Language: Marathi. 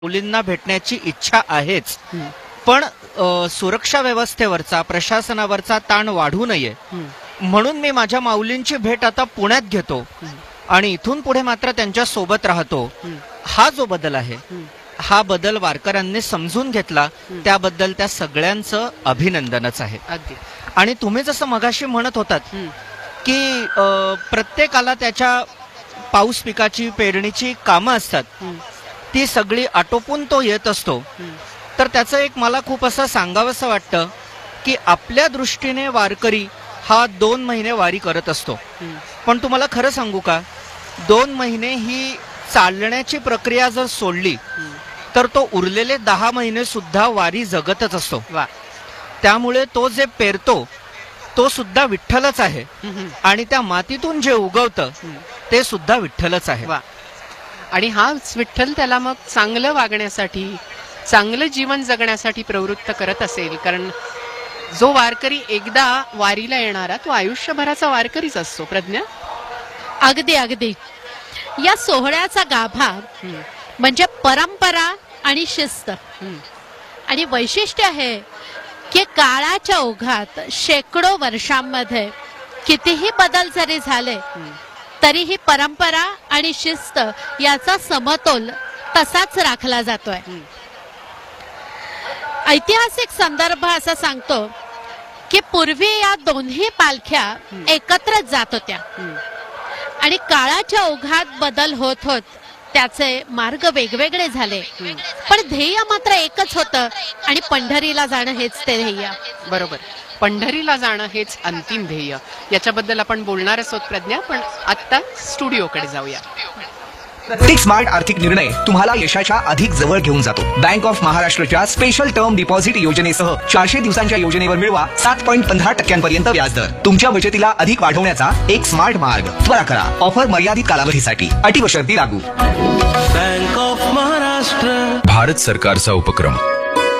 मुलींना भेटण्याची इच्छा आहेच, पण सुरक्षा व्यवस्थेवरचा प्रशासनावरचा ताण वाढू नये म्हणून मी माझ्या माऊलींची भेट आता पुण्यात घेतो आणि इथून पुढे मात्र त्यांच्या सोबत राहतो. हा जो बदल आहे, हा बदल वारकऱ्यांनी समजून घेतला, त्याबद्दल त्या सगळ्यांचं अभिनंदनच आहे. आणि तुम्ही जसं मगाशी म्हणत होतात की प्रत्येकाला त्याच्या पाऊस पिकाची पेरणीची कामं असतात, ती सगळी आटोपून तो येत असतो, तर त्याचं एक मला खूप असं सांगावंसं वाटतं की आपल्या दृष्टीने वारकरी हा 2 महिने वारी करत असतो, पण तुम्हाला खरं सांगू का, 2 महिने ही चालण्याची प्रक्रिया जर सोडली तर तो उरलेले 10 महिने सुद्धा वारी जगतच असतो. त्यामुळे तो जे पेरतो तो सुद्धा विठ्ठलच आहे आणि त्या मातीतून जे उगवतं ते सुद्धा विठ्ठलच आहे. आणि हाच विठ्ठल त्याला मग चांगलं वागण्यासाठी, चांगलं जीवन जगण्यासाठी प्रवृत्त करत असेल. कारण जो वारकरी एकदा वारीला येणारा तो आयुष्यभराचा वारकरीच असतो. प्रज्ञा, अगदी अगदी. या सोहळ्याचा गाभा म्हणजे परंपरा आणि शिस्त. आणि वैशिष्ट्य आहे की काळाच्या ओघात शेकडो वर्षांमध्ये कितीही बदल जरी झाले तरीही परंपरा आणि शिस्त याचा समतोल तसाच राखला जातोय. ऐतिहासिक संदर्भ असा सांगतो की पूर्वी या दोन्ही पालख्या एकत्रच जात होत्या आणि काळाच्या ओघात बदल होत होत त्याचे मार्ग वेगवेगळे झाले, पण ध्येय मात्र एकच होतं आणि पंढरीला जाणं हेच ते ध्येय. बरोबर, पंढरीला जाणं हेच अंतिम ध्येय. याच्याबद्दल आपण बोलणारच आहोत प्रज्ञा, पण आता स्टुडिओकडे जाऊया. प्रत्येक स्मार्ट आर्थिक निर्णय तुम्हाला यशाच्या अधिक जवळ घेऊन जातो. बँक ऑफ महाराष्ट्रच्या स्पेशल टर्म डिपॉझिट योजनेसह 400 दिवसांच्या योजनेवर मिळवा 7.15% व्याजदर. तुमच्या बचतीला अधिक वाढवण्याचा एक स्मार्ट मार्ग. त्वरा करा. ऑफर मर्यादित कालावधीसाठी. अटी व शर्ती लागू. बँक ऑफ महाराष्ट्र, भारत सरकारचा उपक्रम.